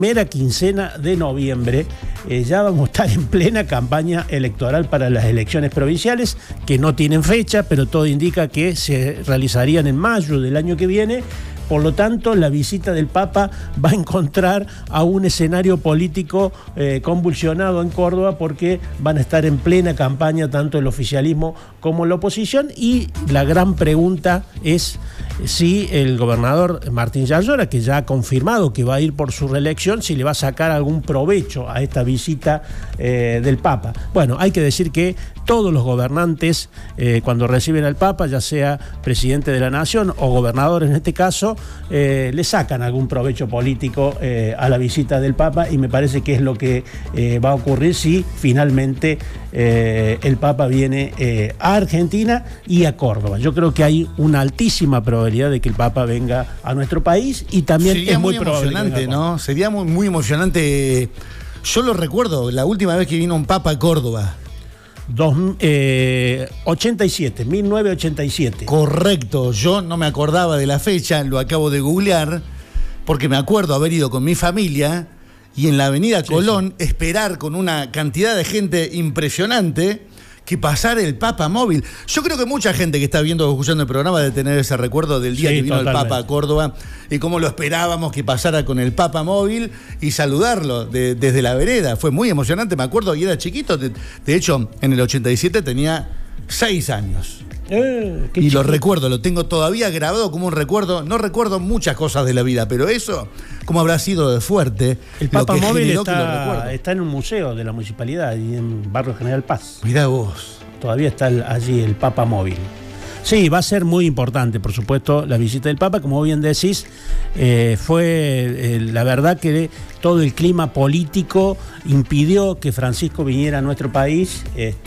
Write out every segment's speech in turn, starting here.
Primera quincena de noviembre, ya vamos a estar en plena campaña electoral para las elecciones provinciales, que no tienen fecha, pero todo indica que se realizarían en mayo del año que viene. Por lo tanto, la visita del Papa va a encontrar a un escenario político convulsionado en Córdoba, porque van a estar en plena campaña tanto el oficialismo como la oposición, y la gran pregunta es si el gobernador Martín Yayora, que ya ha confirmado que va a ir por su reelección, si le va a sacar algún provecho a esta visita del Papa. Bueno, hay que decir que todos los gobernantes, cuando reciben al Papa, ya sea presidente de la Nación o gobernador en este caso, le sacan algún provecho político a la visita del Papa, y me parece que es lo que va a ocurrir si finalmente el Papa viene a Argentina y a Córdoba. Yo creo que hay una altísima probabilidad de que el Papa venga a nuestro país, y también sería es muy emocionante, ¿no? Sería muy emocionante. Yo lo recuerdo, la última vez que vino un Papa a Córdoba. 1987. Correcto, yo no me acordaba de la fecha, lo acabo de googlear, porque me acuerdo haber ido con mi familia y en la avenida Colón esperar con una cantidad de gente impresionante que pasara el Papa móvil. Yo creo que mucha gente que está viendo o escuchando el programa debe tener ese recuerdo del día que vino el Papa a Córdoba y cómo lo esperábamos que pasara con el Papa móvil y saludarlo desde la vereda. Fue muy emocionante, me acuerdo, y era chiquito. De hecho, en el 87 tenía 6 años. Y lo recuerdo, lo tengo todavía grabado como un recuerdo. No recuerdo muchas cosas de la vida, pero eso, como habrá sido de fuerte. El Papa móvil está en un museo de la municipalidad y en Barrio General Paz. Mirá vos. Todavía está allí el Papa móvil. Sí, va a ser muy importante, por supuesto, la visita del Papa. Como bien decís, fue la verdad que todo el clima político impidió que Francisco viniera a nuestro país.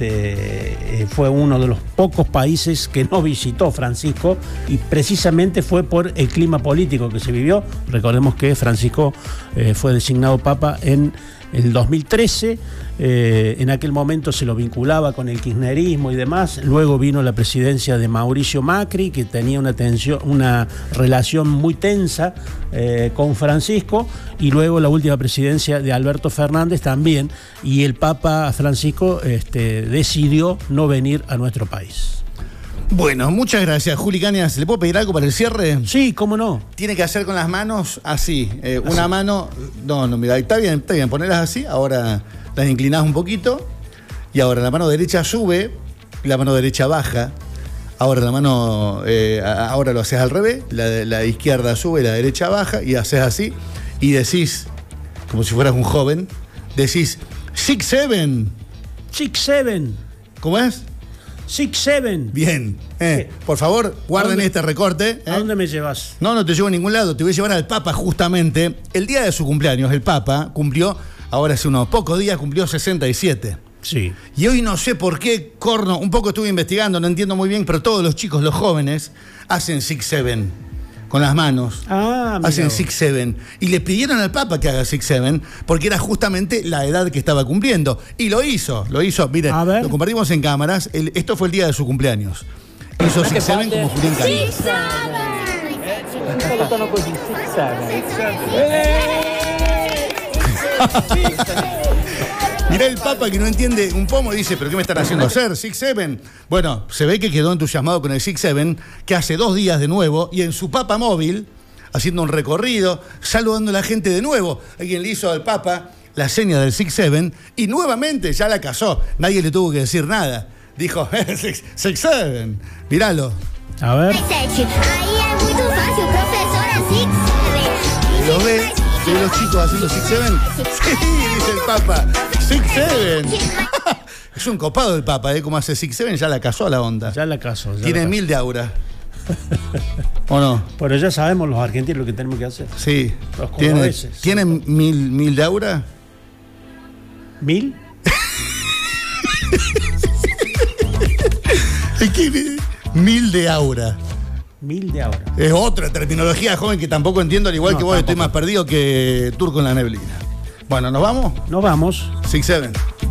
Fue uno de los pocos países que no visitó Francisco, y precisamente fue por el clima político que se vivió. Recordemos que Francisco fue designado Papa en el 2013, en aquel momento se lo vinculaba con el kirchnerismo y demás. Luego vino la presidencia de Mauricio Macri, que tenía una relación muy tensa con Francisco, y luego la última presidencia de Alberto Fernández también, y el Papa Francisco decidió no venir a nuestro país. Bueno, muchas gracias, Juli Cañas. ¿Le puedo pedir algo para el cierre? Sí, cómo no. Tiene que hacer con las manos así. Una mano. No, mira, está bien. Ponerlas así. Ahora las inclinás un poquito. Y ahora la mano derecha sube. Y la mano derecha baja. Ahora la mano. Ahora lo haces al revés. La izquierda sube, la derecha baja. Y haces así. Y decís, como si fueras un joven, decís 6-7. 6-7. ¿Cómo es? 6-7. Bien. Por favor, guarden este recorte. ¿A dónde me llevas? No te llevo a ningún lado. Te voy a llevar al Papa justamente. El día de su cumpleaños, el Papa cumplió, ahora hace unos pocos días, cumplió 67. Sí. Y hoy no sé por qué, corno, un poco estuve investigando, no entiendo muy bien, pero todos los chicos, los jóvenes, hacen 6-7. Con las manos. Hacen 6-7. Y le pidieron al Papa que haga 6-7 porque era justamente la edad que estaba cumpliendo. Y lo hizo. Miren, lo compartimos en cámaras. Esto fue el día de su cumpleaños. Hizo 6-7 como Julián Cañas. Mirá el Papa que no entiende un pomo y dice, ¿pero qué me están haciendo hacer? 6-7. Bueno, se ve que quedó entusiasmado con el 6-7, que hace 2 días de nuevo, y en su Papa móvil, haciendo un recorrido, saludando a la gente de nuevo. Alguien le hizo al Papa la seña del 6-7 y nuevamente ya la casó. Nadie le tuvo que decir nada. Dijo, 6-7. Míralo. A ver. ¿Lo ve? ¿Ve los chicos haciendo 6-7? Sí, dice el Papa. 6-7. Es un copado el Papa, como hace 6-7, ya la casó a la onda. Ya la casó. Tiene 1000 de aura. ¿O no? Pero ya sabemos los argentinos lo que tenemos que hacer. Sí. Los cordobeses. ¿Tiene 1000 de aura? ¿1000? ¿Qué? 1000 de aura. 1000 de aura. Es otra terminología, joven, que tampoco entiendo, al igual que vos, estoy más perdido que Turco en la neblina. Bueno, ¿nos vamos? Nos vamos. 6-7.